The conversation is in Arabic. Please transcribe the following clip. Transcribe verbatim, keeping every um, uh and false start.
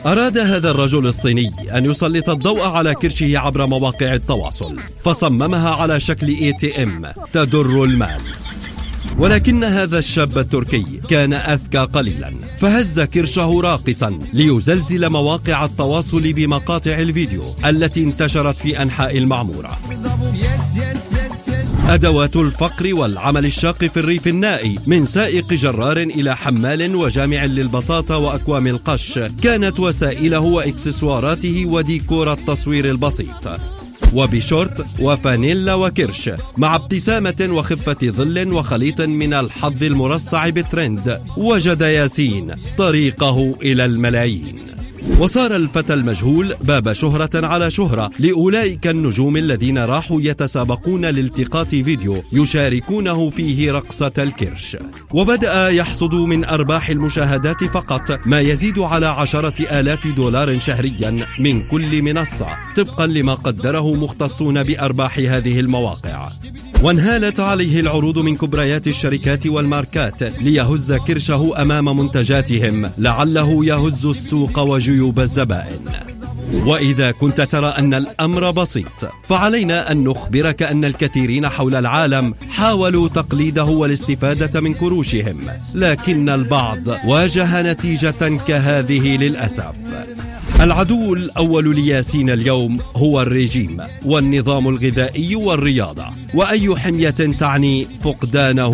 أراد هذا الرجل الصيني أن يسلط الضوء على كرشه عبر مواقع التواصل، فصممها على شكل إيه تي إم تدر المال. ولكن هذا الشاب التركي كان أذكى قليلا، فهز كرشه راقصا ليزلزل مواقع التواصل بمقاطع الفيديو التي انتشرت في أنحاء المعمورة. أدوات الفقر والعمل الشاق في الريف النائي، من سائق جرار إلى حمال وجامع للبطاطا وأكوام القش، كانت وسائله وإكسسواراته وديكور التصوير البسيط، وبشورت وفانيلا وكرش مع ابتسامة وخفة ظل وخليط من الحظ المرصع بالترند، وجد ياسين طريقه إلى الملايين. وصار الفتى المجهول باب شهرة على شهرة لأولئك النجوم الذين راحوا يتسابقون لالتقاط فيديو يشاركونه فيه رقصة الكرش، وبدأ يحصد من أرباح المشاهدات فقط ما يزيد على عشرة آلاف دولار شهريا من كل منصة، طبقا لما قدره مختصون بأرباح هذه المواقع. وانهالت عليه العروض من كبريات الشركات والماركات ليهز كرشه أمام منتجاتهم، لعله يهز السوق وجيوب الزبائن. وإذا كنت ترى أن الأمر بسيط، فعلينا أن نخبرك أن الكثيرين حول العالم حاولوا تقليده والاستفادة من كروشهم، لكن البعض واجه نتيجة كهذه للأسف. العدو الأول لياسين اليوم هو الرجيم والنظام الغذائي والرياضة، وأي حمية تعني فقدانه